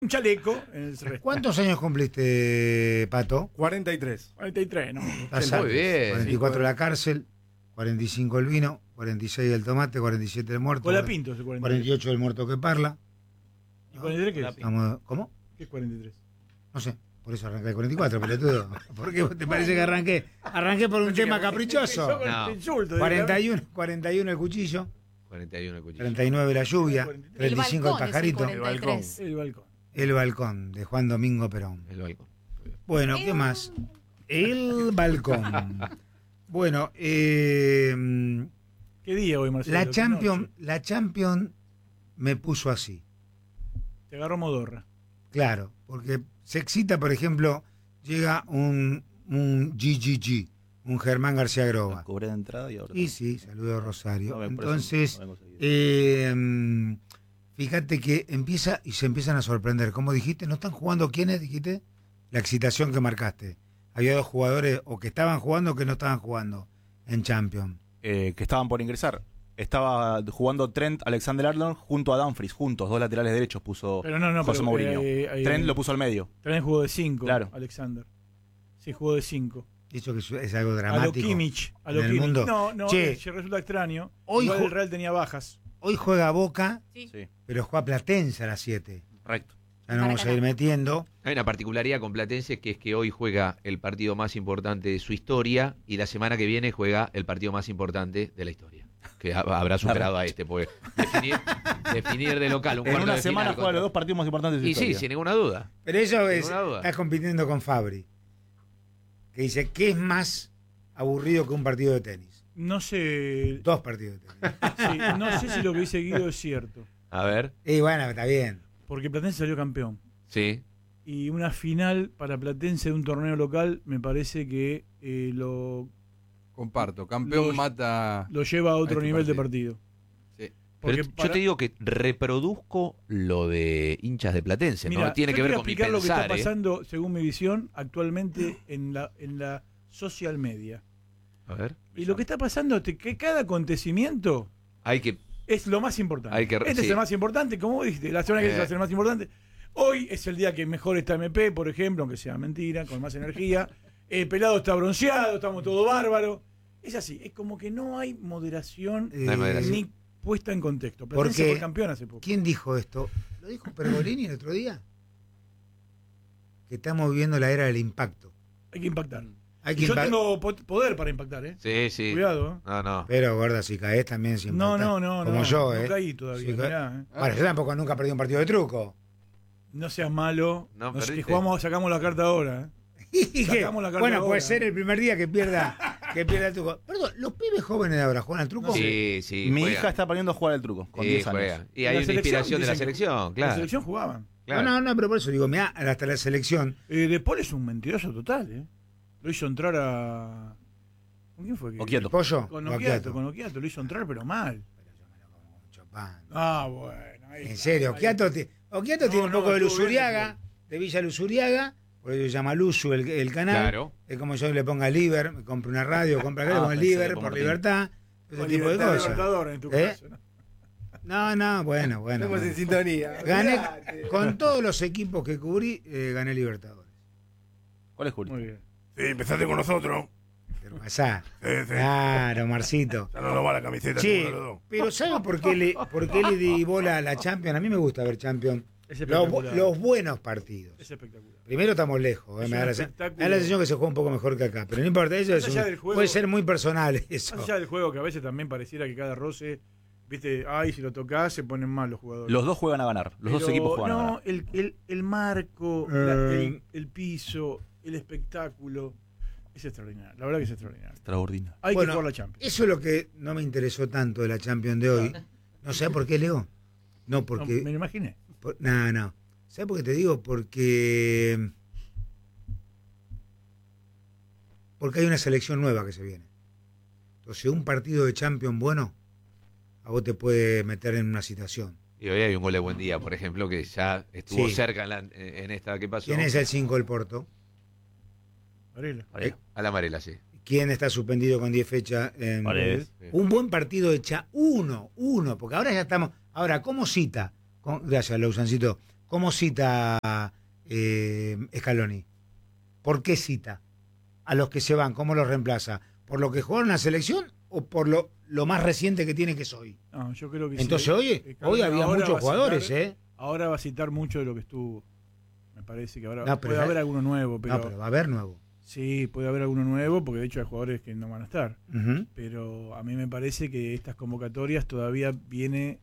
Un chaleco en el césped. ¿Cuántos años cumpliste, Pato? 43. 43, ¿no? Estás Muy bien. 44 en la cárcel, 45 el vino, 46 el tomate, 47 el muerto. Con la Pinto ese 43. 48 el muerto que parla. ¿Y 43 qué es? ¿Cómo? ¿Qué es 43? No sé, por eso arranqué el 44, pelotudo. ¿Por qué te parece que arranqué? Arranqué por un tema caprichoso. No. 41 el cuchillo, 41 el cuchillo. 39 la lluvia, 35 el pajarito. El balcón. El balcón. El balcón, de Juan Domingo Perón. El balcón. Bueno, ¿qué más? El balcón. Bueno, ¿Qué día hoy, Marcelo? la ¿Qué Champions me puso así. Te agarró Modorra. Claro, porque se excita, por ejemplo, llega un GGG, un Germán García Groba. Cobré de entrada y ahora. Y sí, saludo a Rosario. No, Entonces, no vengo seguido. fíjate que empieza y se empiezan a sorprender. Como dijiste, ¿no están jugando quiénes, dijiste? La excitación que marcaste. Había dos jugadores o que estaban jugando o que no estaban jugando en Champions. Que estaban por ingresar. Estaba jugando Trent Alexander-Arnold junto a Dumfries, juntos, dos laterales derechos puso Pero no, José pero, Mourinho. Trent lo puso al medio. Trent jugó de 5, Claro. Alexander. Sí, jugó de 5. Eso que es algo A lo dramático. Kimmich. A lo en el Kimmich. mundo. No, Che, resulta extraño. hoy Igual ju- el Real tenía bajas. hoy juega Boca, Sí, pero juega Platense a las 7. correcto. Ya nos vamos a ir metiendo. Hay una particularidad con Platense, que es que hoy juega el partido más importante de su historia y la semana que viene juega el partido más importante de la historia. Que habrá superado a este, porque definir de local un En cuarto una de semana final juega los dos partidos más importantes de su Y historia. sí, sin ninguna duda. Pero eso es, Ninguna duda. estás compitiendo con Fabri, que dice, ¿qué es más aburrido que un partido de tenis? No sé. Dos partidos de tenis. Sí, no sé si lo que dice Guido es cierto. A ver, Y bueno, está bien. Porque Platense salió campeón. sí. Y una final para Platense de un torneo local me parece que lo Comparto, campeón Los- mata. lleva a otro este nivel de partido. Sí. Porque Pero yo te digo que reproduzco lo de hinchas de Platense, Mira, ¿no? Tiene yo que te ver voy a con mi explicar lo que está pensar, ¿eh? pasando, según mi visión, actualmente en la social media. A ver. Y lo que está pasando es que cada acontecimiento Hay que... es lo más importante. Hay que- Este sí. es el más importante, como vos dijiste, la semana que viene va a ser el más importante. Hoy es el día que mejor está MP, por ejemplo, aunque sea mentira, con más energía. Pelado está bronceado, estamos todos bárbaros. Es así, es como que no hay moderación, No hay moderación. ni puesta en contexto. Porque- Platense fue campeón hace poco. ¿Quién dijo esto? ¿Lo dijo Pergolini el otro día? Que estamos viviendo la era del impacto. Hay que impactar. Hay Y que yo impact- tengo poder para impactar, ¿eh? Sí, sí. Cuidado, ¿eh? No, no. Pero, gorda, si caes también sin No, impactar. no, Como no. yo, no ¿eh? caí todavía, Sí, mirá, ¿eh? Bueno, yo tampoco nunca perdí un partido de truco. No seas malo. No, que perdiste. sacamos la carta ahora, ¿eh? ¿Y qué? Sacamos la carta Bueno, ahora. puede ser el primer día que pierda el truco. Perdón, ¿los pibes jóvenes de ahora juegan al truco? Sí, sí. Mi juega. hija está aprendiendo a jugar al truco con Sí, 10 años. juega. Y En hay la una selección, inspiración de la dicen que- selección, En claro. la selección jugaban. Claro. No, pero por eso digo, mirá, hasta la selección. De Paul es un mentiroso total, ¿eh? Lo hizo entrar a... ¿Con quién fue? Oquieto. ¿Pollo? Con o Oquiato, Oquiato? con Oquiato. Lo hizo entrar, pero mal. Chopin. Ah, bueno. ahí En está. serio, Ahí Oquiato, está. Oquiato No, tiene un no, poco de estuvo bien, Luzuriaga, de Villa Luzuriaga, por eso se llama Luzu el canal. Claro. Es como yo le ponga Liber, me compro una radio, compra acá, le pongo pensé Liber que por Martín. libertad, ese Con tipo de Libertad cosas. Libertadores en tu ¿Eh? caso, ¿no? No, bueno. Estamos en sintonía. Gané, Olvidate. con todos los equipos que cubrí, gané Libertadores. ¿Cuál es Juli? Muy bien. Sí, empezaste con nosotros. Pero pasá. Sí, sí. Claro, Marcito. Ya no nos va la camiseta. Sí, ninguno de los dos. pero ¿sabes por qué le di bola a la Champions? A mí me gusta ver Champions. Es Los, espectacular. los buenos partidos. Es espectacular. Primero estamos lejos. Es Me da un la espectáculo. me da la sensación que se juega un poco mejor que acá. Pero no importa, eso Más es allá del juego- puede ser muy personal eso. Más allá del juego, que a veces también pareciera que cada roce, viste, ay, si lo tocas se ponen mal los jugadores. Los dos juegan a ganar. Los dos Pero equipos juegan a no, ganar. el marco, el piso, el espectáculo, es extraordinario. La verdad que es extraordinario. Extraordinario. Hay Bueno, que jugar la Champions. Eso es lo que no me interesó tanto de la Champions de hoy. No sé por qué, Leo. No, No, porque... me lo imaginé. No. ¿Sabes por qué te digo? Porque hay una selección nueva que se viene. Entonces, un partido de Champions bueno a vos te puede meter en una situación. Y hoy hay un gol de Buen Día, por ejemplo, que ya estuvo Sí. cerca en esta que pasó. ¿Quién es el 5 del Porto? Varela. A la Amarela, sí. ¿Quién está suspendido con 10 fechas? Paredes. Un buen partido de uno, porque ahora ya estamos. Ahora, ¿cómo cita? Gracias, Lausancito. ¿Cómo cita Scaloni? ¿Por qué cita a los que se van? ¿Cómo los reemplaza? ¿Por lo que jugaron en la selección o por lo más reciente que tiene que es hoy? No, yo creo que Entonces sí. hoy había Ahora muchos va a jugadores, citar- Ahora va a citar mucho de lo que estuvo. Me parece que ahora No, pero puede haber alguno nuevo, pero, No, pero va a haber nuevo. sí, puede haber alguno nuevo, porque de hecho hay jugadores que no van a estar. Ujú. Pero a mí me parece que estas convocatorias todavía viene.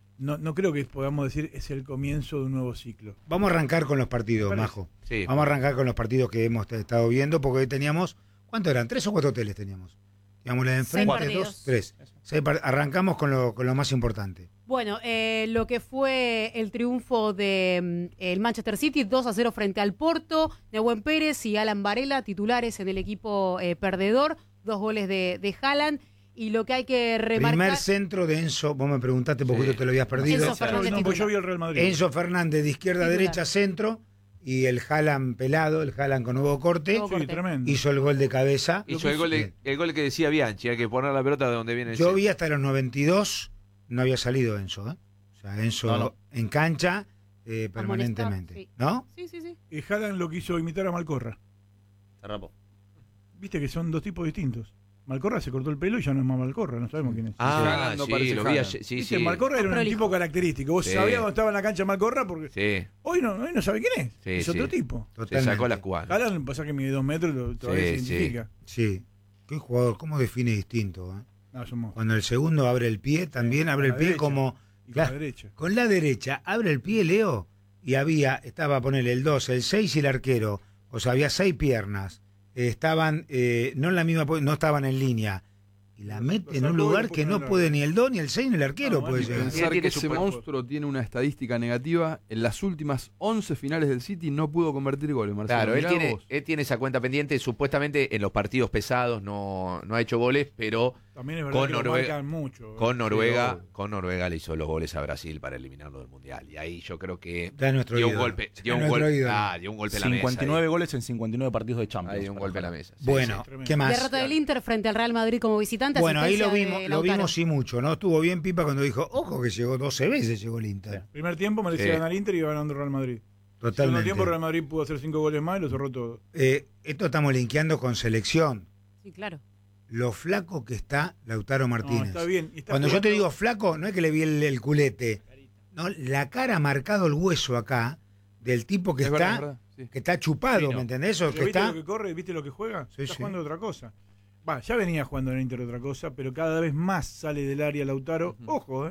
No creo que podamos decir es el comienzo de un nuevo ciclo. Vamos a arrancar con los partidos, Me parece. Majo. Sí. Vamos a arrancar con los partidos que hemos estado viendo, porque hoy teníamos, ¿cuánto eran? ¿3 o 4 hoteles teníamos? Teníamos la de enfrente, 6 partidos. 2, 3. Arrancamos con lo más importante. Bueno, lo que fue el triunfo de el Manchester City 2-0 frente al Porto, Nehuen Pérez y Alan Varela, titulares en el equipo perdedor, 2 goles de Haaland. Y lo que hay que remarcar... Primer centro de Enzo, vos me preguntaste porque Sí. tú te lo habías perdido. Enzo Fernández No, pues yo titular. vi el Real Madrid. Enzo Fernández de izquierda a Titular. derecha, centro, y el Haaland pelado, el Haaland con nuevo corte, Nuevo Sí, corte. tremendo. hizo el gol de cabeza. Hizo el gol que decía Bianchi, hay que poner la pelota de donde viene el Yo centro. vi hasta los 92, no había salido Enzo, ¿eh? O sea, Enzo No. en cancha permanentemente, sí. ¿no? Sí, sí, sí. Y Haaland lo quiso imitar a Malcorra. Se rapó. Viste que son dos tipos distintos. Malcorra se cortó el pelo y ya no es más Malcorra, no sabemos quién es. Ah, Haaland no sí, parece lo vi Haaland. ayer. Sí, Viste, sí. Malcorra era un Prolijo. tipo característico. Vos Sí. sabías cuando estaba en la cancha Malcorra porque Sí, hoy no sabe quién es. Sí, es sí. otro tipo. se Totalmente. sacó la escuadra. Haaland pasa que mide 2 metros, todavía Sí, se sí. identifica. Sí. Qué jugador, cómo define distinto, ¿eh? No, somos Cuando el segundo abre el pie, también abre el la pie derecha. como... y con Claro. la derecha. Con la derecha abre el pie, Leo, y estaba a ponerle el 2, el 6 y el arquero. O sea, había 6 piernas. Estaban, no en la misma, no estaban en línea. Y la mete en un sacó y lugar lo puso que en no la- puede ni el 2 ni el 6 ni el arquero No, puede es llegar. Pensar tiene que ese super- monstruo tiene una estadística negativa. En las últimas 11 finales del City no pudo convertir goles, Marcelo. Claro, Mirá vos. él tiene esa cuenta pendiente. Supuestamente en los partidos pesados no ha hecho goles, pero También es verdad con que lo Noruega- marcan mucho. con obvio. Noruega le hizo los goles a Brasil para eliminarlo del Mundial. Y ahí yo creo que Ya es nuestro dio un ídolo. golpe. Ya Dio es un nuestro golpe, ídolo. dio un golpe en la mesa. 59 goles en 59 partidos de Champions. Ahí dio un golpe en la mesa. Sí, Bueno, sí, tremendo. ¿qué más? Derrota del Inter frente al Real Madrid como visitante. Bueno, ahí lo asistencia de vimos Lautaro. y mucho, ¿no? Estuvo bien Pipa cuando dijo, ojo que llegó 12 veces llegó el Inter. Primer tiempo merecía Sí. ganar Inter y iba ganando Real Madrid. Segundo Totalmente. tiempo Real Madrid pudo hacer 5 goles más y lo cerró todo. Esto estamos linkeando con selección. Sí, claro. Lo flaco que está Lautaro No, Martínez. está bien. Y está Cuando yo te jugando- digo flaco, no es que le vi el culete. No, la cara ha marcado el hueso acá del tipo que Es está verdad, es verdad, sí. que está chupado, Fino. ¿me entendés? O Pero que ¿viste está lo que corre? ¿Viste lo que juega? Sí, Está sí. jugando otra cosa. Va, ya venía jugando en el Inter otra cosa, pero cada vez más sale del área Lautaro. Ojo,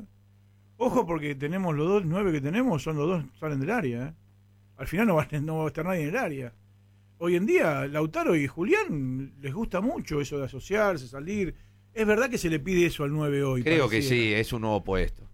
Ojo porque tenemos los 2 9 que tenemos, son los 2 salen del área, Al final no va a estar nadie en el área. Hoy en día, Lautaro y Julián les gusta mucho eso de asociarse, salir. Es verdad que se le pide eso al 9 hoy. Creo que pareciera. sí, es un nuevo puesto.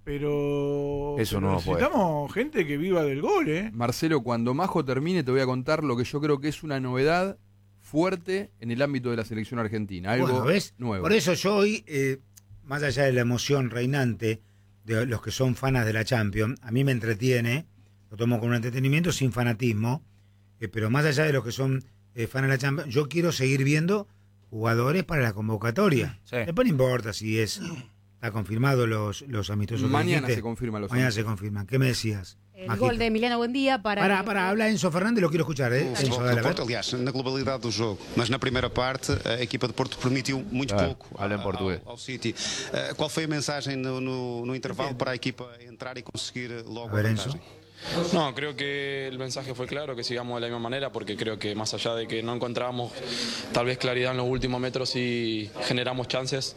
Pero, Eso pero no necesitamos gente que viva del gol, Marcelo, cuando Majo termine te voy a contar lo que yo creo que es una novedad fuerte en el ámbito de la selección argentina. Algo Bueno, ¿ves? nuevo. Por eso yo hoy, más allá de la emoción reinante de los que son fanas de la Champions, a mí me entretiene, lo tomo con un entretenimiento sin fanatismo, pero más allá de los que son fanas de la Champions, yo quiero seguir viendo jugadores para la convocatoria. Sí. Después no importa si está confirmado los amistosos. que Mañana dijiste. se confirman los Mañana amistosos. se confirman. ¿Qué me decías? El Majito? gol de Emiliano Buendía para... Habla Enzo Fernández, lo quiero escuchar, O Enzo, futebol dale, do a ver. Porto, aliás, na globalidade do jogo, mas na primeira parte a equipa de Porto permitiu muito Ah, pouco habla em português. ao City. Qual foi a mensagem no intervalo para a equipa entrar e conseguir logo A ver, a Enzo. vantagem? No, creo que el mensaje fue claro, que sigamos de la misma manera, porque creo que más allá de que no encontramos tal vez claridad en los últimos metros y generamos chances,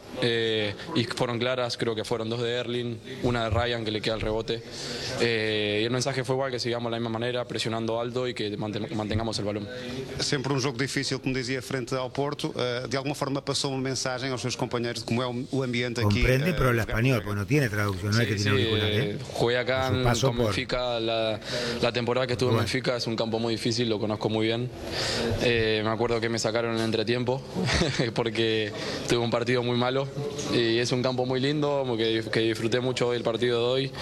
y fueron claras, creo que fueron 2 de Erling, una de Ryan que le queda el rebote, y el mensaje fue igual, que sigamos de la misma manera, presionando alto y que mantengamos el balón. Sempre jogo difícil, como dizia, frente ao Porto. De alguma forma passou uma mensagem aos seus companheiros de como é o ambiente aqui. Comprende, pero la jogar español, com porque no tiene traducción, no es que Sí, tiene sí, auricular, jugué acá Su paso con por- Benfica, la temporada que estuve en Bueno. Benfica es un campo muy difícil, lo conozco muy bien. Me acuerdo que me sacaron en el entretiempo porque tuve un partido muy malo y es un campo muy lindo, que disfruté mucho hoy el partido de hoy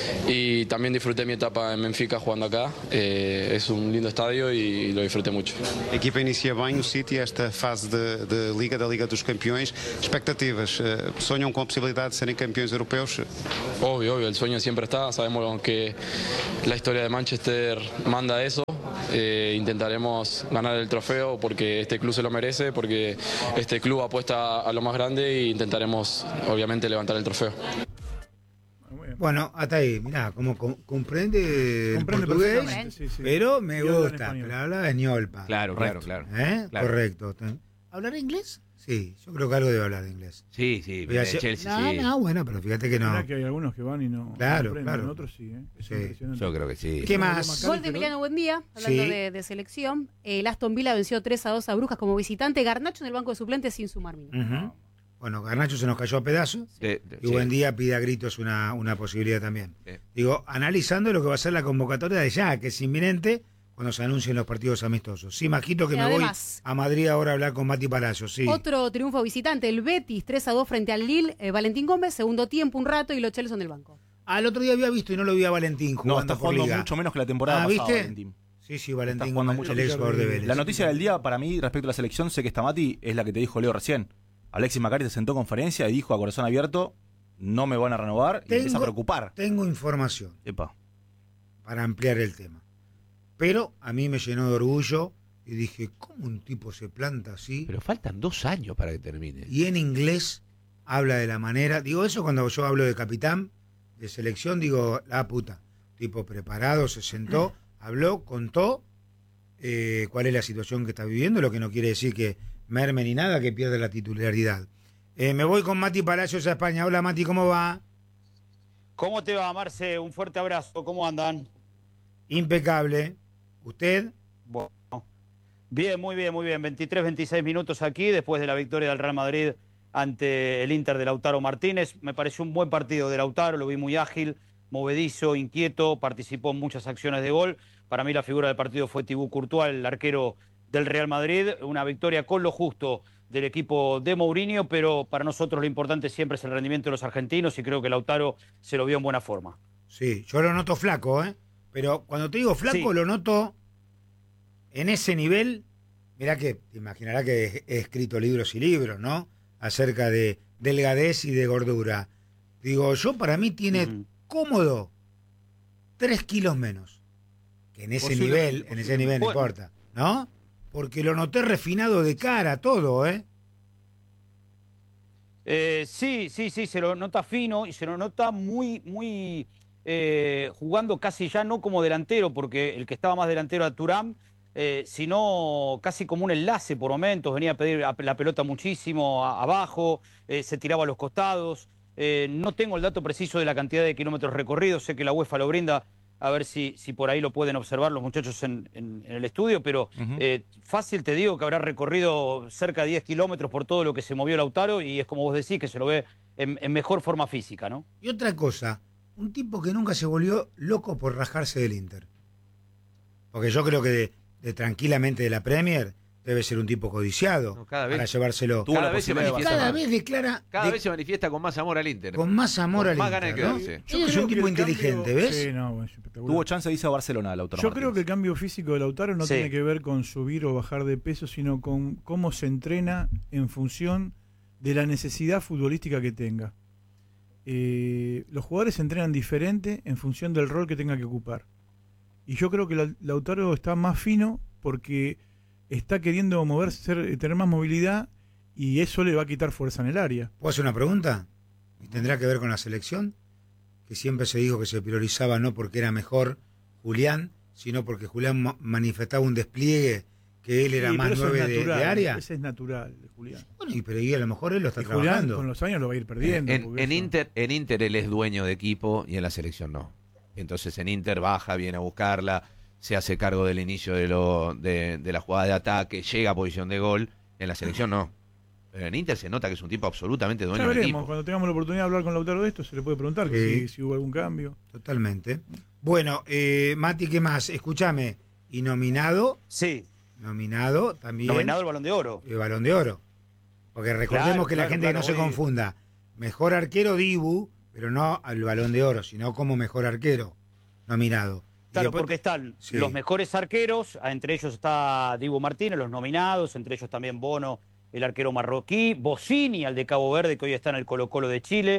y también disfruté mi etapa en Benfica jugando acá. Es un lindo estadio y lo disfruté mucho. A equipa inicia bem, o City, esta fase da Liga dos Campeões. Expectativas, sonham com a possibilidade de serem campeões europeus? Obvio, el sueño siempre está, sabemos que la historia de Manchester manda eso. Intentaremos ganar el trofeo porque este club se lo merece, porque este club apuesta a lo más grande e intentaremos obviamente levantar el trofeo. Bueno, hasta ahí, mirá, como comprende el portugués, perfectamente, sí, sí. pero me Y habla en gusta, español. pero habla español, pa. Claro, claro, Correcto. claro. ¿Eh? Claro. Correcto. ¿Hablar inglés? Sí, yo creo que algo debe hablar de inglés. Sí, sí, Voy a de hacer- Chelsea, no, sí. no, bueno, pero fíjate que no. Mirá que hay algunos que van y no Claro, aprenden, claro. otros sí, ¿eh? Es Sí. impresionante. Yo creo que sí. ¿Qué más? Gol de Emiliano Buendía, hablando Sí. de selección. El Aston Villa venció 3-2 a Brujas como visitante. Garnacho en el banco de suplentes sin sumar minutos. Ujú. Bueno, Garnacho se nos cayó a pedazos. Y buen día pide a gritos una posibilidad también. Sí. Digo, analizando lo que va a ser la convocatoria de ya, que es inminente cuando se anuncien los partidos amistosos. Sí, Majito, que Y me además- voy a Madrid ahora a hablar con Mati Palacios. Sí. Otro triunfo visitante, el Betis 3-2 frente al Lille. Valentín Gómez, segundo tiempo, un rato, y los Chelos en el banco. Al otro día había visto y no lo vi a Valentín jugando No, está por jugando Liga. mucho menos que la temporada Ah, pasada, ¿viste? Valentín. Sí, sí, Valentín Está jugando Gómez, mucho. el ex jugador de Vélez. La noticia del día para mí respecto a la selección, sé que está Mati, es la que te dijo Leo recién. Alexis McCarthy se sentó en conferencia y dijo a corazón abierto, no me van a renovar, y empieza a preocupar. Tengo información Epa. para ampliar el tema. Pero a mí me llenó de orgullo y dije, ¿cómo un tipo se planta así? Pero faltan 2 años para que termine. Y en inglés habla de la manera. Digo, eso cuando yo hablo de capitán, de selección, digo, la puta. Tipo preparado, se sentó, habló, contó cuál es la situación que está viviendo, lo que no quiere decir que merme ni nada, que pierda la titularidad. Me voy con Mati Palacios a España. Hola Mati, ¿cómo va? ¿Cómo te va, Marce? Un fuerte abrazo. ¿Cómo andan? Impecable. ¿Usted? Bueno, bien, muy bien, muy bien. 23, 26 minutos aquí después de la victoria del Real Madrid ante el Inter de Lautaro Martínez. Me pareció un buen partido de Lautaro, lo vi muy ágil, movedizo, inquieto, participó en muchas acciones de gol. Para mí la figura del partido fue Thibaut Courtois, el arquero del Real Madrid. Una victoria con lo justo del equipo de Mourinho, pero para nosotros lo importante siempre es el rendimiento de los argentinos y creo que Lautaro se lo vio en buena forma. Sí, yo lo noto flaco, ¿eh? Pero cuando te digo flaco, Sí. lo noto en ese nivel. Mirá que te imaginarás que he escrito libros y libros, ¿no? Acerca de delgadez y de gordura. Digo, yo para mí tiene cómodo 3 kilos menos. Que en ese nivel, no Bueno. importa, ¿no? Porque lo noté refinado de cara, todo, ¿eh? Sí, se lo nota fino y se lo nota muy jugando casi ya no como delantero, porque el que estaba más delantero era Thuram, sino casi como un enlace por momentos, venía a pedir la pelota muchísimo abajo, se tiraba a los costados. No tengo el dato preciso de la cantidad de kilómetros recorridos, sé que la UEFA lo brinda, a ver si por ahí lo pueden observar los muchachos en el estudio, pero fácil te digo que habrá recorrido cerca de 10 kilómetros por todo lo que se movió Lautaro y es como vos decís, que se lo ve en mejor forma física, ¿no? Y otra cosa, un tipo que nunca se volvió loco por rajarse del Inter. Porque yo creo que de tranquilamente de la Premier debe ser un tipo codiciado No, cada vez- para llevárselo. Cada vez se manifiesta Cada más. vez declara Cada vez se manifiesta con más amor al Inter. con más amor Con al más Inter, ganas de ¿no? quedarse. Yo Él es creo un que tipo el inteligente, cambio- ¿ves? Sí, no, es espectacular. Tuvo chance de irse a Barcelona, Lautaro Yo Martínez. creo que el cambio físico de Lautaro no Sí. tiene que ver con subir o bajar de peso, sino con cómo se entrena en función de la necesidad futbolística que tenga. Los jugadores se entrenan diferente en función del rol que tenga que ocupar. Y yo creo que Lautaro está más fino porque está queriendo moverse, tener más movilidad y eso le va a quitar fuerza en el área. ¿Puedo hacer una pregunta? ¿Y tendrá que ver con la selección? Que siempre se dijo que se priorizaba no porque era mejor Julián, sino porque Julián manifestaba un despliegue que él era Sí, más pero eso es 9 de natural, área. Ese es natural, de Julián. Bueno, pero a lo mejor él lo está Y Julián trabajando. con los años lo va a ir perdiendo. porque En eso- Inter él es dueño de equipo y en la selección no. Entonces en Inter baja, viene a buscarla, se hace cargo del inicio de la jugada de ataque, llega a posición de gol. En la selección no. Pero en Inter se nota que es un tipo absolutamente Ya dueño del veremos, equipo. cuando tengamos la oportunidad de hablar con Lautaro de esto, se le puede preguntar que Sí. si hubo algún cambio. Totalmente. Bueno, Mati, ¿qué más? Escúchame. Y nominado Sí, también. nominado al Balón de Oro. Balón de Oro. Porque recordemos Claro, que la claro, gente claro, no se hoy- confunda. Mejor arquero Dibu, pero no al Balón de Oro, sino como mejor arquero nominado. Y Claro, después- porque están Sí. los mejores arqueros, entre ellos está Dibu Martínez, los nominados, entre ellos también Bono, el arquero marroquí, Bossini, al de Cabo Verde, que hoy está en el Colo-Colo de Chile,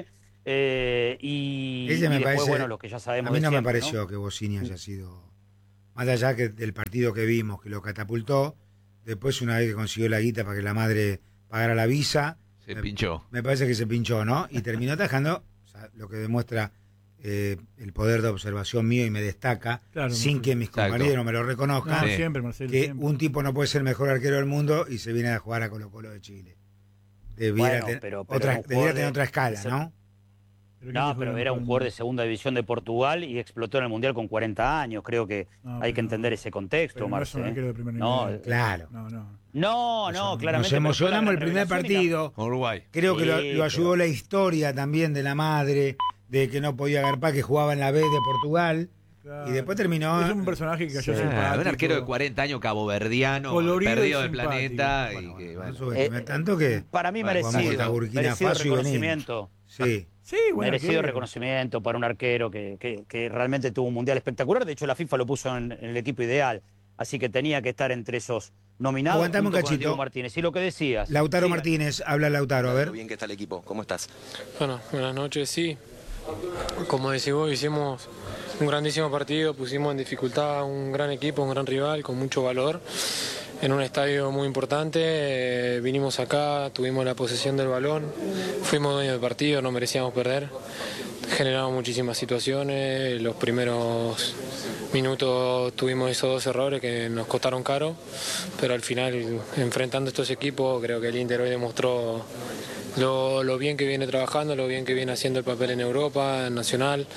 Y Ese me después, parece, bueno, los que ya sabemos a mí de no me siempre, pareció que Bossini haya sido, más allá que del partido que vimos, que lo catapultó, después una vez que consiguió la guita para que la madre pagara la visa, Se pinchó. me parece que se pinchó, ¿no? Y terminó atajando, o sea, lo que demuestra el poder de observación mío y me destaca, Claro, sin que mis Exacto. compañeros me lo reconozcan, No, Sí. siempre, Marcelo. que siempre. un tipo no puede ser el mejor arquero del mundo y se viene a jugar a Colo-Colo de Chile. Debiera, Bueno, pero otra, era un debiera jugador tener de- otra escala, de- ¿no? ¿quién No, dijo pero que era un no? jugador de segunda división de Portugal y explotó en el Mundial con 40 años. Creo que No, hay que pero- entender ese contexto, pero no es un Marce. arquero de primer No, nivel. Claro. No, no. No, claramente. Nos pero emocionamos fue el la primer revelación y la- partido. Con Uruguay. Creo que Sí, lo ayudó pero- la historia también de la madre, de que no podía agarpar, que jugaba en la B de Portugal. Claro. Y después terminó. Es un personaje que cayó Sí. simpático. Un arquero de 40 años, caboverdiano, Colorido y perdido del simpático. planeta. Bueno, Y que, no bueno. subestimé tanto que. Para mí Bueno, jugamos merecido. contra Burkina Merecido Faso y venimos. reconocimiento. Sí. Sí, bueno. Merecido arquero. reconocimiento para un arquero que realmente tuvo un mundial espectacular. De hecho, la FIFA lo puso en el equipo ideal. Así que tenía que estar entre esos nominados. Aguantame un junto con cachito. Diego Martínez. Y lo que decías. Lautaro Sí, Martínez, habla Lautaro, a ver. Bien que está el equipo, ¿cómo estás? Bueno, buenas noches, sí. Como decís vos, hicimos un grandísimo partido, pusimos en dificultad a un gran equipo, un gran rival con mucho valor, en un estadio muy importante. Vinimos acá, tuvimos la posesión del balón, fuimos dueños del partido, no merecíamos perder. Generamos muchísimas situaciones, los primeros minutos tuvimos esos dos errores que nos costaron caro, pero al final, enfrentando estos equipos, creo que el Inter hoy demostró lo bien que viene trabajando, lo bien que viene haciendo el papel en Europa, en Nacional,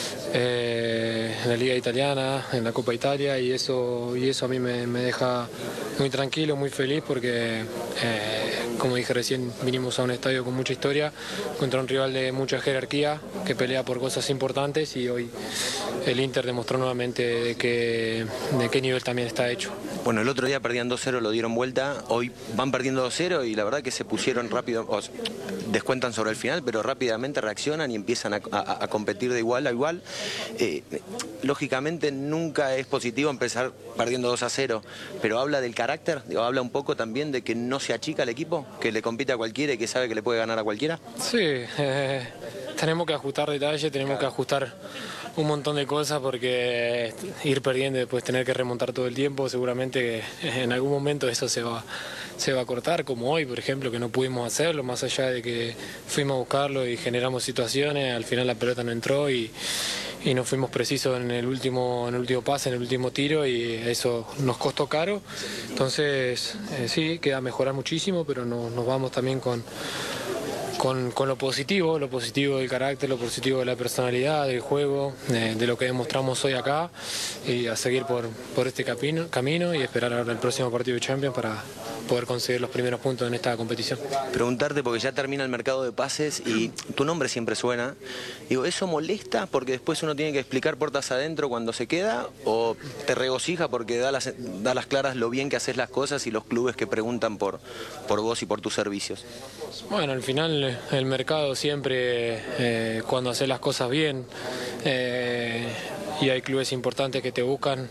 en la Liga Italiana, en la Copa Italia, y eso a mí me deja muy tranquilo, muy feliz, porque como dije recién, vinimos a un estadio con mucha historia, contra un rival de mucha jerarquía, que pelea por cosas importantes, y hoy el Inter demostró nuevamente de qué nivel también está hecho. Bueno, el otro día perdían 2-0, lo dieron vuelta, hoy van perdiendo 2-0 y la verdad que se pusieron rápido, descuentan sobre el final, pero rápidamente reaccionan y empiezan a competir de igual a igual. Lógicamente nunca es positivo empezar perdiendo 2-0, pero habla del carácter, digo, habla un poco también de que no se achica el equipo, que le compite a cualquiera y que sabe que le puede ganar a cualquiera. Sí, tenemos que ajustar detalles, tenemos que ajustar un montón de cosas, porque ir perdiendo y después tener que remontar todo el tiempo, seguramente en algún momento eso se va a cortar, como hoy, por ejemplo, que no pudimos hacerlo, más allá de que fuimos a buscarlo y generamos situaciones, al final la pelota no entró y no fuimos precisos en el último pase, en el último tiro, y eso nos costó caro. Entonces, sí, queda mejorar muchísimo, pero nos vamos también con lo positivo del carácter, lo positivo de la personalidad, del juego, de lo que demostramos hoy acá, y a seguir por este camino y esperar ahora el próximo partido de Champions para poder conseguir los primeros puntos en esta competición. Preguntarte, porque ya termina el mercado de pases y tu nombre siempre suena, digo, ¿eso molesta porque después uno tiene que explicar puertas adentro cuando se queda, o te regocija porque da las claras lo bien que haces las cosas y los clubes que preguntan por vos y por tus servicios? Bueno, al final el mercado siempre, cuando haces las cosas bien, y hay clubes importantes que te buscan,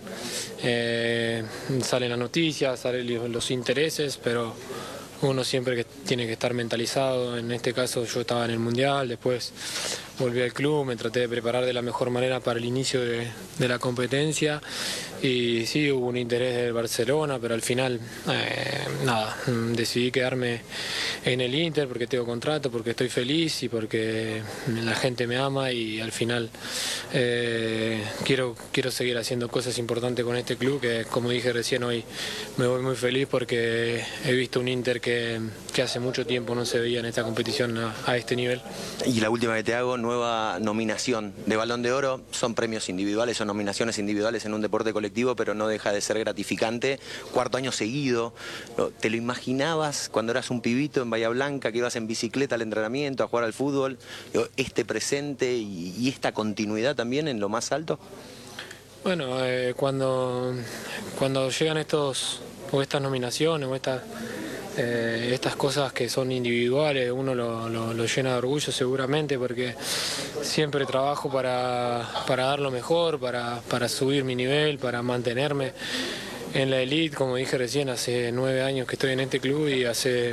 salen las noticias, salen los intereses, pero uno siempre que tiene que estar mentalizado. En este caso yo estaba en el Mundial, después volví al club, me traté de preparar de la mejor manera para el inicio de la competencia, y sí, hubo un interés del Barcelona, pero al final decidí quedarme en el Inter porque tengo contrato, porque estoy feliz y porque la gente me ama, y al final quiero seguir haciendo cosas importantes con este club, que como dije recién, hoy me voy muy feliz porque he visto un Inter que hace mucho tiempo no se veía en esta competición a este nivel. Y la última que te hago, nueva nominación de Balón de Oro. Son premios individuales, son nominaciones individuales en un deporte colectivo, pero no deja de ser gratificante. 4º año seguido. ¿Te lo imaginabas cuando eras un pibito en Bahía Blanca, que ibas en bicicleta al entrenamiento, a jugar al fútbol? Este presente y esta continuidad también en lo más alto. Bueno, cuando llegan estas nominaciones o estas cosas que son individuales, uno lo llena de orgullo seguramente, porque siempre trabajo para dar lo mejor, para subir mi nivel, para mantenerme en la elite. Como dije recién, hace 9 años que estoy en este club y hace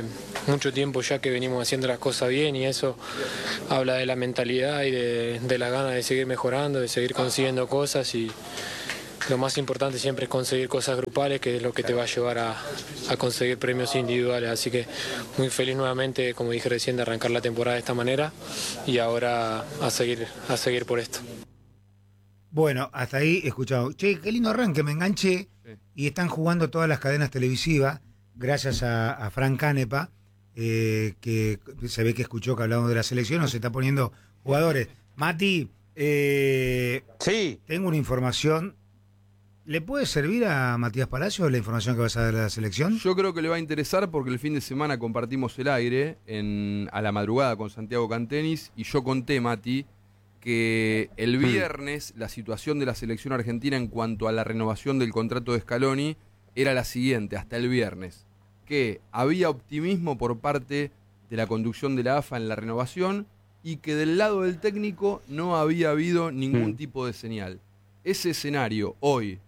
mucho tiempo ya que venimos haciendo las cosas bien y eso habla de la mentalidad y de la gana de seguir mejorando, de seguir consiguiendo cosas y lo más importante siempre es conseguir cosas grupales, que es lo que te va a llevar a conseguir premios individuales. Así que muy feliz nuevamente, como dije recién, de arrancar la temporada de esta manera y ahora a seguir por esto. Bueno, hasta ahí he escuchado. Che, qué lindo arranque, me enganché. Sí. Y están jugando todas las cadenas televisivas, gracias a Frank Canepa, que se ve que escuchó que hablamos de la selección, nos está poniendo jugadores. Mati, sí. Tengo una información. ¿Le puede servir a Matías Palacios la información que vas a dar de la selección? Yo creo que le va a interesar porque el fin de semana compartimos el aire a la madrugada con Santiago Cantenis y yo conté, Mati, que el viernes la situación de la selección argentina en cuanto a la renovación del contrato de Scaloni era la siguiente, hasta el viernes, que había optimismo por parte de la conducción de la AFA en la renovación y que del lado del técnico no había habido ningún tipo de señal. Ese escenario hoy,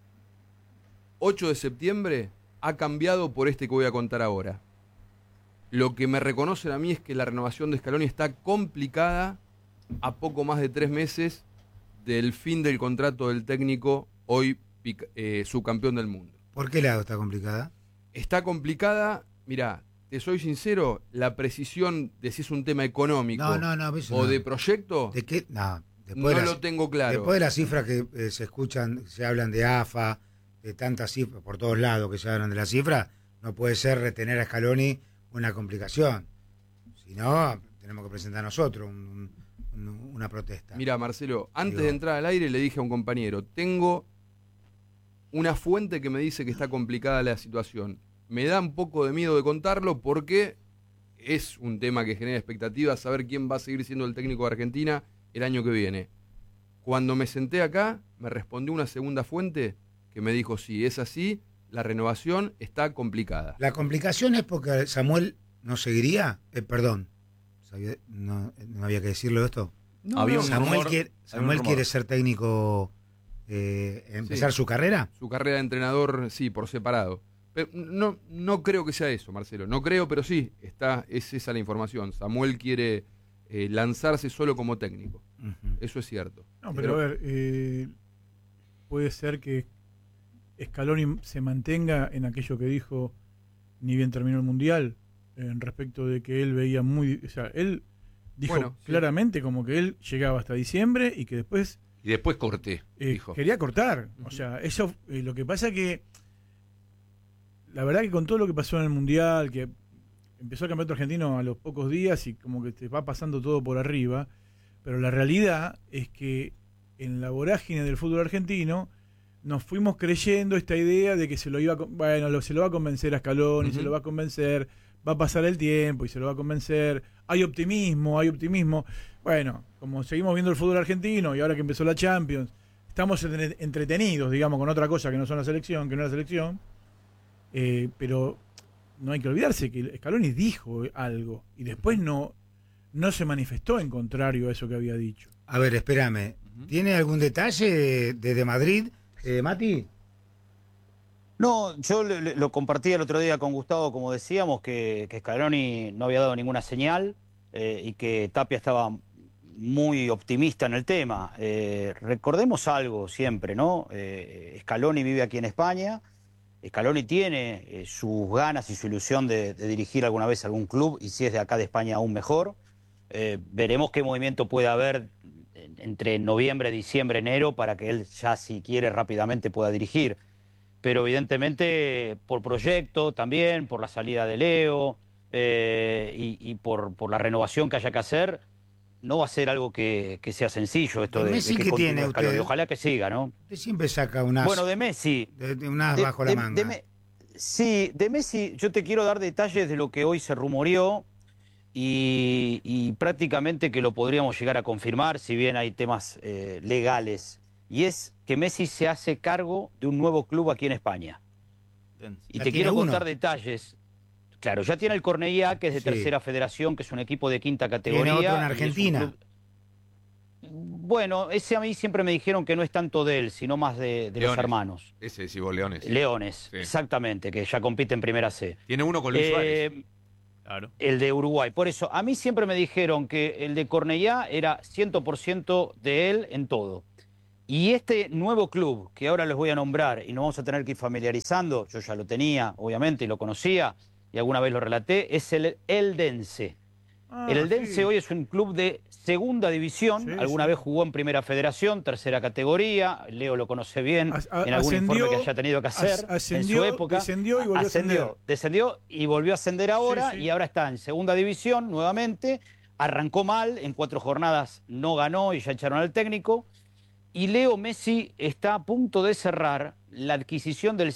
8 de septiembre, ha cambiado por este que voy a contar ahora. Lo que me reconocen a mí es que la renovación de Scaloni está complicada a poco más de 3 meses del fin del contrato del técnico, hoy subcampeón del mundo. ¿Por qué lado está complicada? Está complicada, mirá, te soy sincero, la precisión de si es un tema económico o de proyecto, ¿de qué? No lo tengo claro. Después de las cifras que se escuchan, se hablan de AFA, de tantas cifras por todos lados que se hablan de la cifra, no puede ser retener a Scaloni una complicación. Si no, tenemos que presentar nosotros una protesta. Mira, Marcelo, antes de entrar al aire le dije a un compañero, tengo una fuente que me dice que está complicada la situación. Me da un poco de miedo de contarlo porque es un tema que genera expectativas, saber quién va a seguir siendo el técnico de Argentina el año que viene. Cuando me senté acá, me respondió una segunda fuente que me dijo, sí, es así, la renovación está complicada. La complicación es porque Samuel no seguiría, perdón, no había que decirlo esto. No, había un Samuel quiere ser técnico, empezar su carrera. Su carrera de entrenador, sí, por separado. Pero no creo que sea eso, Marcelo. No creo, pero sí, es esa la información. Samuel quiere lanzarse solo como técnico. Eso es cierto. No, pero a ver, puede ser que Scaloni se mantenga en aquello que dijo ni bien terminó el Mundial, en respecto de que él veía o sea, él dijo claramente como que él llegaba hasta diciembre y que después... Y después corté, dijo. Quería cortar. O sea, eso lo que pasa que la verdad que con todo lo que pasó en el Mundial, que empezó el campeonato argentino a los pocos días y como que te va pasando todo por arriba, pero la realidad es que en la vorágine del fútbol argentino nos fuimos creyendo esta idea de que se lo va a convencer a Scaloni, se lo va a convencer, va a pasar el tiempo y se lo va a convencer. Hay optimismo. Bueno, como seguimos viendo el fútbol argentino y ahora que empezó la Champions, estamos entretenidos, digamos, con otra cosa que no es la selección, pero no hay que olvidarse que Scaloni dijo algo y después no se manifestó en contrario a eso que había dicho. A ver, espérame. ¿Tiene algún detalle desde Madrid, Mati? No, yo lo compartí el otro día con Gustavo, como decíamos, que Scaloni no había dado ninguna señal y que Tapia estaba muy optimista en el tema. Recordemos algo siempre, ¿no? Scaloni vive aquí en España. Scaloni tiene sus ganas y su ilusión de dirigir alguna vez algún club, y si es de acá de España aún mejor. Veremos qué movimiento puede haber entre noviembre, diciembre, enero, para que él ya, si quiere, rápidamente pueda dirigir. Pero evidentemente por proyecto también, por la salida de Leo y por la renovación que haya que hacer, no va a ser algo que sea sencillo esto de que tiene usted. Ojalá que siga, ¿no? Usted siempre saca unas... Bueno, de Messi. De unas bajo la manga. Sí, de Messi yo te quiero dar detalles de lo que hoy se rumoreó y prácticamente que lo podríamos llegar a confirmar, si bien hay temas legales. Y es que Messi se hace cargo de un nuevo club aquí en España. Y te quiero contar detalles. Claro, ya tiene el Cornellá, que es de tercera federación, que es un equipo de quinta categoría. ¿Tiene otro en Argentina? Bueno, ese a mí siempre me dijeron que no es tanto de él, sino más de los hermanos. Ese, sí, vos, Leones. Leones, sí. Exactamente, que ya compite en Primera C. Tiene uno con Luis Suárez. el de Uruguay. Por eso, a mí siempre me dijeron que el de Cornellá era 100% de él en todo. Y este nuevo club, que ahora les voy a nombrar y nos vamos a tener que ir familiarizando, yo ya lo tenía, obviamente, y lo conocía, y alguna vez lo relaté, es el Eldense. El Eldense hoy es un club de segunda división, alguna vez jugó en Primera Federación, tercera categoría, Leo lo conoce bien, en algún informe que haya tenido que hacer en su época. Descendió y volvió a ascender. Descendió y volvió a ascender ahora, y ahora está en segunda división nuevamente. Arrancó mal, en 4 jornadas no ganó y ya echaron al técnico. Y Leo Messi está a punto de cerrar la adquisición del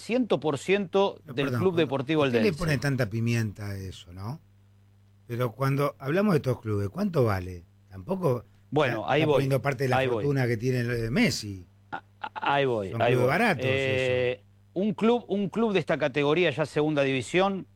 100% del Club Deportivo ¿Por qué Eldense. le pone tanta pimienta a eso, no? Pero cuando hablamos de estos clubes, ¿cuánto vale? Tampoco bueno, está ahí voy, poniendo parte de la ahí fortuna voy. que tiene Messi. Ahí voy. Son ahí clubes voy. baratos, eso. Un club de esta categoría, ya segunda división,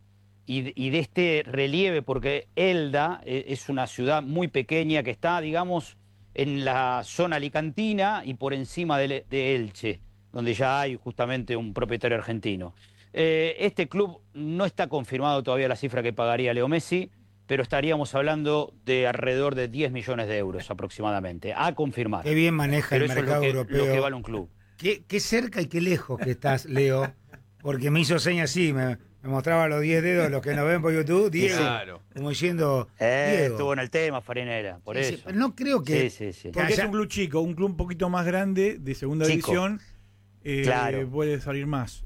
y de este relieve, porque Elda es una ciudad muy pequeña que está, digamos, en la zona alicantina y por encima de Elche, donde ya hay justamente un propietario argentino. Este club no está confirmado todavía la cifra que pagaría Leo Messi, pero estaríamos hablando de alrededor de 10 millones de euros aproximadamente, a confirmar. Qué bien maneja pero el eso mercado es europeo. lo que vale un club. Qué cerca y qué lejos que estás, Leo, porque me hizo señas así, me mostraba los 10 dedos, los que nos ven por YouTube, Diego, Claro. como diciendo, Diego. Estuvo en el tema, Farinera, por Sí, eso. pero no creo que... Porque es un club chico, un club un poquito más grande, de segunda división. Claro. Puede salir más.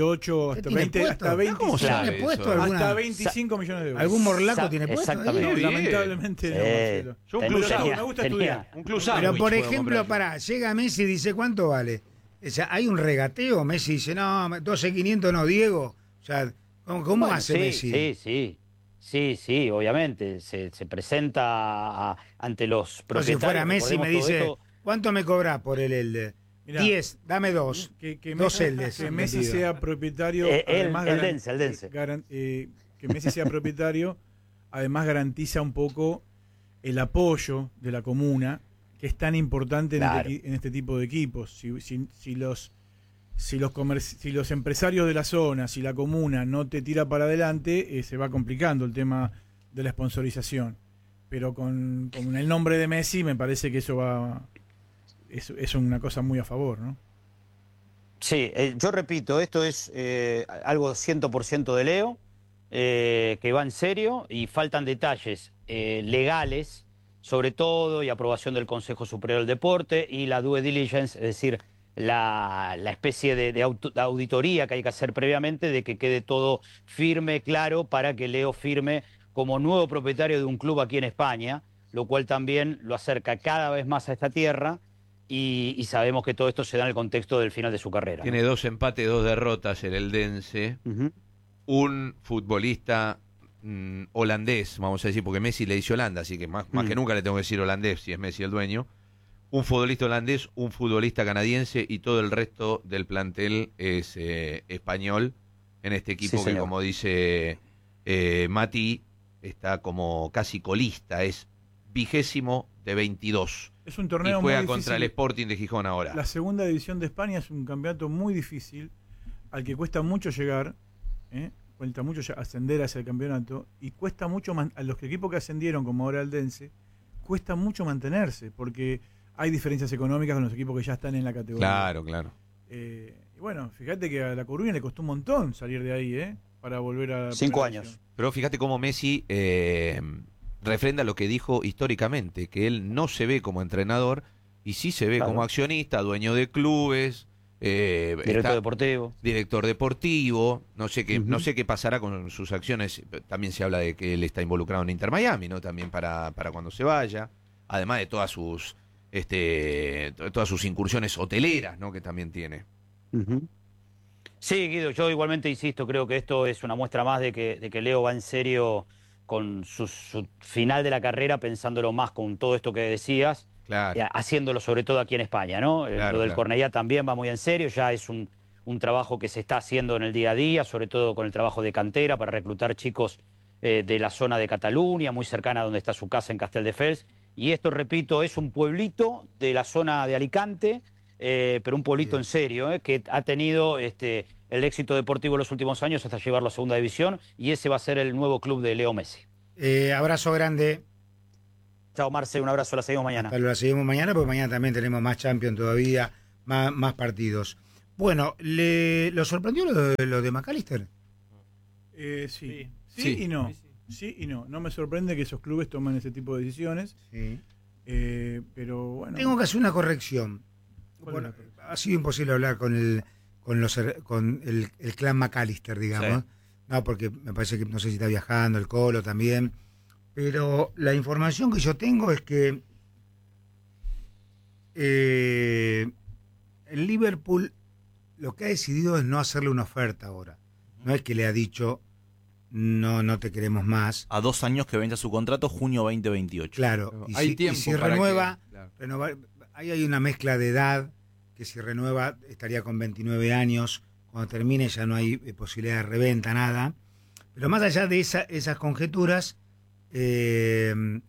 18 hasta ¿Tiene 20, puesto? hasta 25, ¿Cómo sabe puesto alguna- hasta 25 millones de euros. ¿Algún morlaco tiene puesto? Exactamente. No, lamentablemente no, Marcelo. Yo un club me gusta estudiar. Un club Pero sándwich por puedo ejemplo, comprar. llega Messi y dice, ¿cuánto vale? O sea, hay un regateo, Messi dice, no, 12.500 no, Diego. O sea, ¿cómo Bueno, hace sí, Messi? Sí, obviamente. Se presenta ante los Pero si propietarios. fuera Messi me recordemos todo dice, esto. ¿cuánto me cobra por el Elde? Mirá, 10, dame 2. Dos Eldes. Que Messi sea propietario. El además Dense. Que Messi sea propietario, además garantiza un poco el apoyo de la comuna, que es tan importante en este tipo de equipos. Si los empresarios de la zona, si la comuna no te tira para adelante, se va complicando el tema de la sponsorización. Pero con el nombre de Messi me parece que eso es una cosa muy a favor, ¿no? Sí, yo repito, esto es algo 100% de Leo, que va en serio y faltan detalles legales, sobre todo, y aprobación del Consejo Superior del Deporte y la due diligence, es decir, la especie de auditoría que hay que hacer previamente de que quede todo firme, claro, para que Leo firme como nuevo propietario de un club aquí en España, lo cual también lo acerca cada vez más a esta tierra. Y sabemos que todo esto se da en el contexto del final de su carrera. Tiene 2 empates, 2 derrotas el Eldense. Un futbolista holandés, vamos a decir, porque Messi le dice Holanda, así que más que nunca le tengo que decir holandés si es Messi el dueño. Un futbolista holandés, un futbolista canadiense y todo el resto del plantel es español en este equipo que, como dice Mati, está como casi colista, es 20º de 22. Es un torneo y juega muy contra difícil. el Sporting de Gijón ahora. La segunda división de España es un campeonato muy difícil, al que cuesta mucho llegar, cuesta mucho ascender hacia el campeonato, y cuesta mucho a los equipos que ascendieron, como ahora el Dense, cuesta mucho mantenerse, porque hay diferencias económicas con los equipos que ya están en la categoría. Claro. Y bueno, fíjate que a La Coruña le costó un montón salir de ahí, para volver a... 5 años. Pero fíjate cómo Messi refrenda lo que dijo históricamente, que él no se ve como entrenador y sí se ve como accionista, dueño de clubes, director deportivo, no sé qué pasará con sus acciones. También se habla de que él está involucrado en Inter Miami, ¿no? También para cuando se vaya, además de todas sus incursiones hoteleras, ¿no? Que también tiene. Sí, Guido, yo igualmente insisto, creo que esto es una muestra más de que Leo va en serio con su final de la carrera, pensándolo más con todo esto que decías, haciéndolo sobre todo aquí en España, ¿no? Lo del Cornellá también va muy en serio, ya es un trabajo que se está haciendo en el día a día, sobre todo con el trabajo de cantera para reclutar chicos de la zona de Cataluña, muy cercana a donde está su casa en Castelldefels. Y esto, repito, es un pueblito de la zona de Alicante, pero un pueblito en serio, que ha tenido el éxito deportivo en los últimos años hasta llevarlo a segunda división, y ese va a ser el nuevo club de Leo Messi. Abrazo grande. Chao, Marce, un abrazo, la seguimos mañana. La seguimos mañana, porque mañana también tenemos más Champions todavía, más partidos. Bueno, ¿lo sorprendió lo de McAllister? Sí. Sí y no. Sí y no. No me sorprende que esos clubes tomen ese tipo de decisiones. Sí. Pero bueno. Tengo que hacer una corrección. Bueno, ha sido imposible hablar con el clan McAllister, digamos. Sí. No, porque me parece que no sé si está viajando, el Colo también. Pero la información que yo tengo es que el Liverpool lo que ha decidido es no hacerle una oferta ahora. No es que le ha dicho no te queremos más. A 2 años que vence su contrato, junio 2028. Claro, y hay si, tiempo y si para renueva, que, claro. renovar, ahí hay una mezcla de edad, que si renueva estaría con 29 años, cuando termine ya no hay posibilidad de reventa, nada. Pero más allá de esas conjeturas, el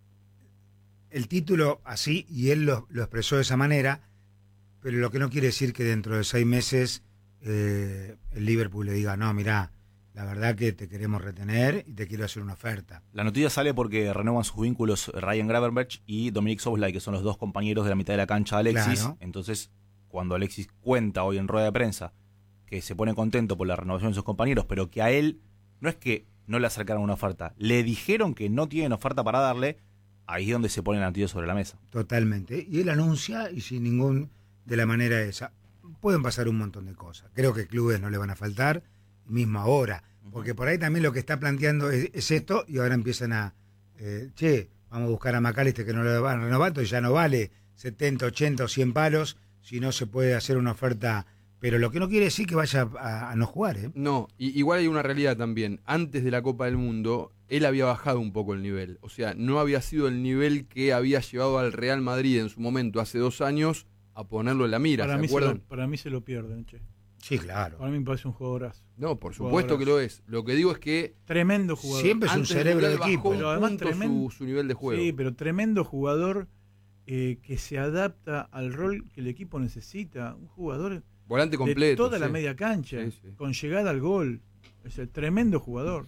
título así, y él lo expresó de esa manera, pero lo que no quiere decir que dentro de 6 meses el Liverpool le diga, no, mirá, la verdad que te queremos retener y te quiero hacer una oferta. La noticia sale porque renuevan sus vínculos Ryan Gravenberch y Dominic Szoboszlai, que son los 2 compañeros de la mitad de la cancha de Alexis. Claro. Entonces, cuando Alexis cuenta hoy en rueda de prensa que se pone contento por la renovación de sus compañeros, pero que a él no es que no le acercaron una oferta, le dijeron que no tienen oferta para darle, ahí es donde se pone la noticia sobre la mesa. Totalmente. Y él anuncia, y sin ningún de la manera esa. Pueden pasar un montón de cosas. Creo que clubes no le van a faltar, mismo ahora. Porque por ahí también lo que está planteando es esto, y ahora empiezan a, vamos a buscar a McAllister que no le van a renovar, entonces ya no vale 70, 80 o 100 palos, si no se puede hacer una oferta. Pero lo que no quiere decir que vaya a no jugar, ¿eh? No, igual hay una realidad también. Antes de la Copa del Mundo, él había bajado un poco el nivel. O sea, no había sido el nivel que había llevado al Real Madrid en su momento, hace 2 años, a ponerlo en la mira, ¿se acuerdan? Para mí se lo pierden, che. Sí, claro. Para mí me parece un jugadorazo. No, por supuesto que lo es. Lo que digo es que... Tremendo jugador. Siempre es un cerebro de equipo. Pero además su nivel de juego. Sí, pero tremendo jugador que se adapta al rol que el equipo necesita. Un jugador... Volante completo. De toda la media cancha, con llegada al gol. Es el tremendo jugador,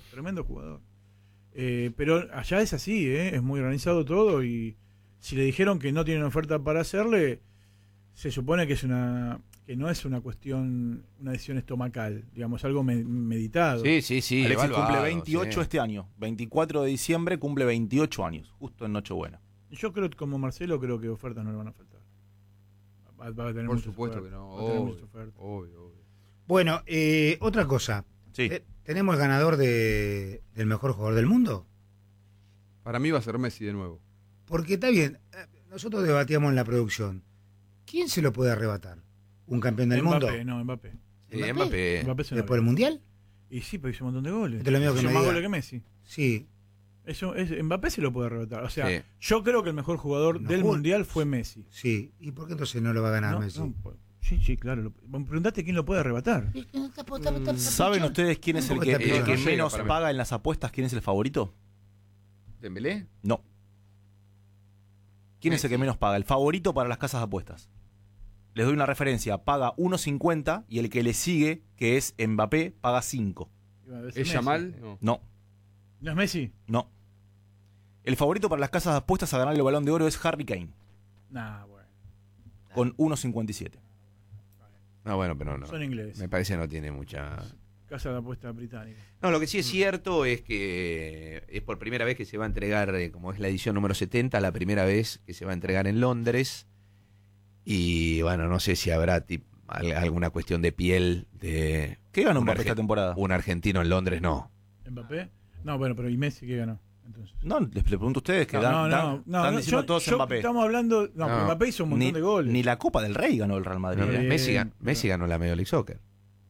pero allá es así, es muy organizado todo, y si le dijeron que no tienen oferta para hacerle, se supone que no es una cuestión, una decisión estomacal, digamos, algo meditado. Sí. Alexis evaluado, cumple 28 este año, 24 de diciembre cumple 28 años, justo en Nochebuena. Yo creo, como Marcelo, creo que ofertas no le van a faltar. Va a tener por supuesto que no. Obvio. Bueno, otra cosa. Sí. ¿Tenemos el ganador del mejor jugador del mundo? Para mí va a ser Messi de nuevo. Porque está bien, nosotros debatíamos en la producción. ¿Quién se lo puede arrebatar? ¿Un campeón del mundo? Mbappé. Sí, Mbappé. ¿Después del Mundial? Y sí, pero hizo un montón de goles. Esto es lo mismo que hizo me más diga. goles que Messi. Sí. Mbappé se lo puede arrebatar. O sea, yo creo que el mejor jugador del Mundial fue Messi. Sí. ¿Y por qué entonces no lo va a ganar Messi? Sí, claro. Me preguntaste quién lo puede arrebatar. ¿Saben ustedes quién es el que menos paga en las apuestas? ¿Quién es el favorito? ¿Dembélé? No. ¿Quién es el que menos paga? El favorito para las casas de apuestas. Les doy una referencia. Paga 1.50 y el que le sigue, que es Mbappé, paga 5. ¿Es Yamal? No. ¿No es Messi? No. El favorito para las casas de apuestas a ganar el Balón de Oro es Harry Kane. Bueno. Con 1.57. Bueno, pero no. Son ingleses. Me parece que no tiene mucha... Casa de apuestas británica. No, lo que sí es cierto es que es por primera vez que se va a entregar, como es la edición número 70, la primera vez que se va a entregar en Londres. Y bueno, no sé si habrá alguna cuestión de piel de... ¿Qué ganó Mbappé esta temporada? Un argentino en Londres, no. ¿Mbappé? No, bueno, pero ¿y Messi qué ganó? Entonces. No, les pregunto a ustedes que están diciendo todos Mbappé. Estamos hablando... No, pero Mbappé hizo un montón de goles. Ni la Copa del Rey ganó el Real Madrid. Messi ganó la Major League Soccer.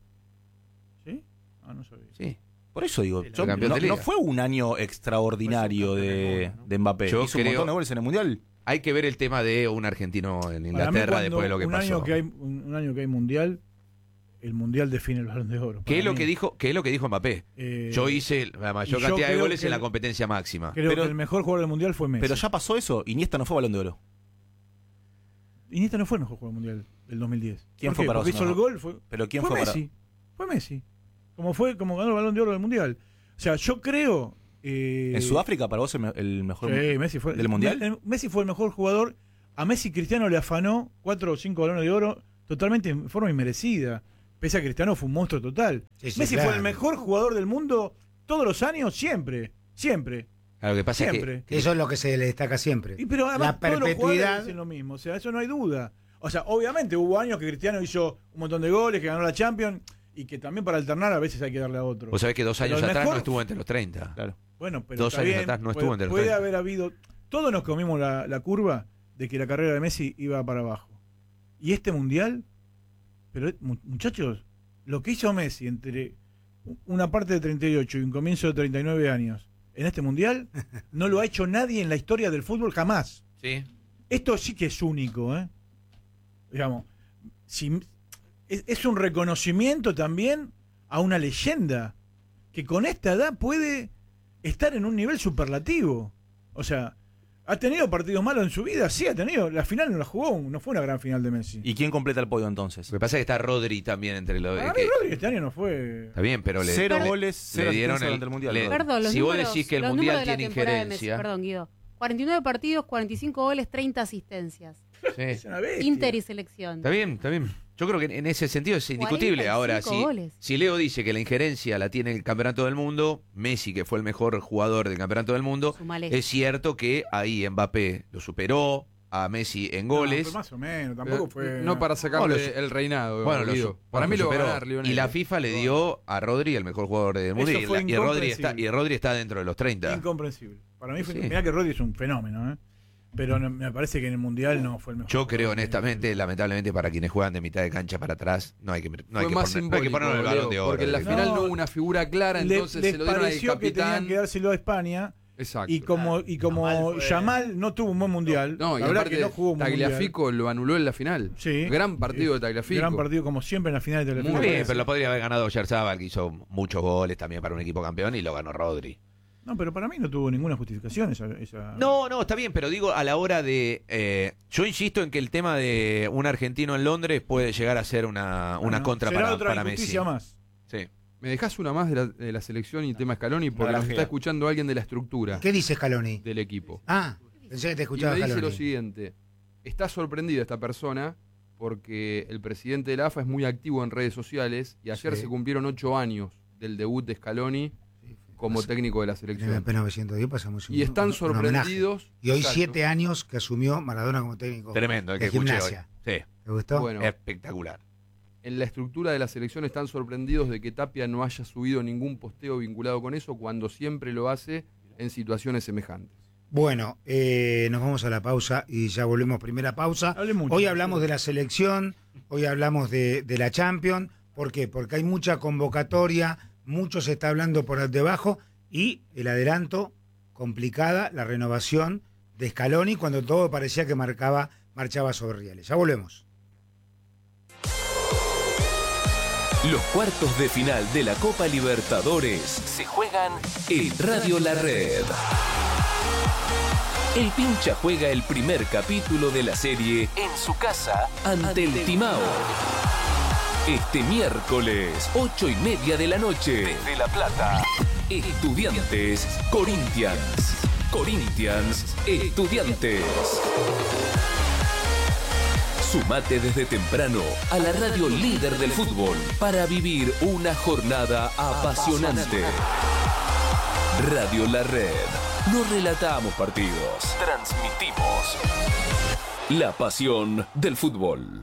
¿Sí? No sabía. Sí. Por eso digo, no fue un año extraordinario de Mbappé. Yo hizo un montón de goles en el Mundial. Hay que ver el tema de un argentino en Inglaterra después de lo que pasó. Un año que hay Mundial, el Mundial define el Balón de Oro. ¿Qué es lo que dijo Mbappé? Yo hice la mayor cantidad de goles en la competencia máxima. Creo que el mejor jugador del Mundial fue Messi. Pero ya pasó eso, Iniesta no fue Balón de Oro. Iniesta no fue el mejor jugador mundial del 2010. ¿Quién ¿Por fue qué? para Porque vos hizo el el mejor? gol. ¿Pero quién fue fue para- Messi. Fue Messi. Como ganó el Balón de Oro del Mundial. O sea, yo creo... ¿En Sudáfrica para vos el mejor Sí, Messi fue, del Mundial? Messi fue el mejor jugador. A Messi Cristiano le afanó 4 o 5 balones de oro totalmente en forma inmerecida. Pese a que Cristiano fue un monstruo total. Sí, Messi claro. fue el mejor jugador del mundo todos los años, siempre. Siempre. Lo que pasa Siempre. es que Eso es lo que se le destaca siempre. Pero además La todos los jugadores perpetuidad. dicen lo mismo. O sea, eso no hay duda. O sea, obviamente hubo años que Cristiano hizo un montón de goles, que ganó la Champions y que también para alternar a veces hay que darle a otro. vos sabés que 2 años Pero el atrás mejor- no estuvo entre los 30. Claro. Bueno, pero 2 está años bien, atrás no estuvo entre los puede 30. haber habido... Todos nos comimos la curva de que la carrera de Messi iba para abajo. Y este Mundial, pero muchachos, lo que hizo Messi entre una parte de 38 y un comienzo de 39 años en este Mundial, no lo ha hecho nadie en la historia del fútbol jamás. Sí. Esto sí que es único, ¿eh? Digamos, es un reconocimiento también a una leyenda que con esta edad puede estar en un nivel superlativo. O sea, ¿ha tenido partidos malos en su vida? Sí, ha tenido. La final no la jugó, no fue una gran final de Messi. ¿Y quién completa el podio entonces? Lo que pasa es que está Rodri también entre los... Para mí Rodri este año no fue... Está bien, pero le... 0 goles, 0 le dieron asistencias durante el Mundial. le- Perdón, los si vos números, decís que el los Mundial números de la tiene temporada de Messi, injerencia... perdón, Guido. 49 partidos, 45 goles, 30 asistencias. Sí. Es una bestia. Inter y selección. Está bien, está bien. Yo creo que en ese sentido es indiscutible. 45 Ahora, goles. si Leo dice que la injerencia la tiene el Campeonato del Mundo, Messi, que fue el mejor jugador del Campeonato del Mundo, Sumale. es cierto que ahí Mbappé lo superó a Messi en goles. No, más o menos, tampoco fue... No para sacarle Bueno, el reinado. Bueno, Guido. Para mí lo lo va a superó. ganar Lionel. Y la FIFA le dio a Rodri el mejor jugador del mundo. Eso fue Y Rodri incomprensible. está dentro de los 30. Incomprensible. Para mí fue... Sí. Mirá que Rodri es un fenómeno, ¿eh? Pero me parece que en el Mundial no fue el mejor. Yo creo honestamente, lamentablemente, para quienes juegan de mitad de cancha para atrás, no hay que Fue poner, más no hay que poner el simbólico, balón de Leo, oro. porque en la final no hubo una figura clara, entonces les se lo dieron al pareció que tenían capitán. que dárselo a España. Exacto. Y como Yamal no tuvo un buen mundial, No, y la verdad aparte que no jugó un buen mundial. Tagliafico lo anuló en la final. Sí. Gran partido de Tagliafico. Gran partido como siempre en la final de Telefe. Muy bien, pero lo podría haber ganado Oyarzabal, que hizo muchos goles también para un equipo campeón, y lo ganó Rodri. No, pero para mí no tuvo ninguna justificación esa... No, está bien, pero digo a la hora de... yo insisto en que el tema de un argentino en Londres puede llegar a ser una contra será otra para Messi. injusticia más. Sí. ¿Me dejás una más de la selección y tema Scaloni? Porque La nos grafía. está escuchando alguien de la estructura ¿Qué dice Scaloni? del equipo. Ah, pensé que te Y escuchaba me dice Scaloni. lo siguiente. Está sorprendida esta persona porque el presidente de la AFA es muy activo en redes sociales y ayer Sí. se cumplieron 8 años del debut de Scaloni como técnico de la En el selección. P910 pasamos Y están un homenaje. sorprendidos. Y hoy Exacto. 7 años que asumió Maradona como técnico Tremendo el que de escuché hoy. gimnasia. Sí, ¿Te gustó? Bueno, espectacular. en la estructura de la selección están sorprendidos de que Tapia no haya subido ningún posteo vinculado con eso cuando siempre lo hace en situaciones semejantes. Bueno, nos vamos a la pausa y ya volvemos. Primera pausa. Hable mucho. Hoy hablamos de la selección, hoy hablamos de la Champions. ¿Por qué? Porque hay mucha convocatoria, mucho se está hablando por debajo y el adelanto, complicada, la renovación de Scaloni cuando todo parecía que marchaba sobre rieles. Ya volvemos. Los cuartos de final de la Copa Libertadores se juegan en Radio La Red. El Pincha juega el primer capítulo de la serie en su casa ante el Timao. Este miércoles, 8:30 de la noche, desde La Plata. Estudiantes, Corinthians. Corinthians, Estudiantes. Sumate desde temprano a la radio líder del fútbol para vivir una jornada apasionante. Radio La Red. No relatamos partidos, transmitimos la pasión del fútbol.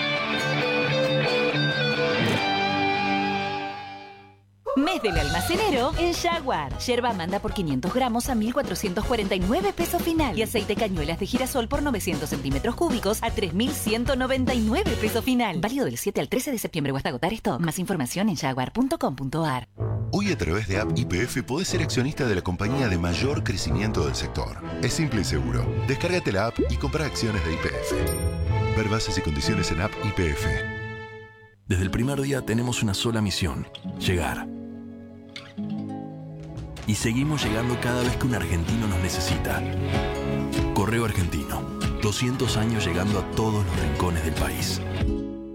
Mes del almacenero en Jaguar. Yerba manda por 500 gramos a 1.449 pesos final. Y aceite cañuelas de girasol por 900 centímetros cúbicos a 3.199 pesos final. Válido del 7 al 13 de septiembre o hasta agotar stock. Más información en jaguar.com.ar. Hoy a través de App YPF podés ser accionista de la compañía de mayor crecimiento del sector. Es simple y seguro. Descárgate la app y compra acciones de YPF. Ver bases y condiciones en App YPF. Desde el primer día tenemos una sola misión: llegar. Y seguimos llegando cada vez que un argentino nos necesita. Correo Argentino. 200 años llegando a todos los rincones del país.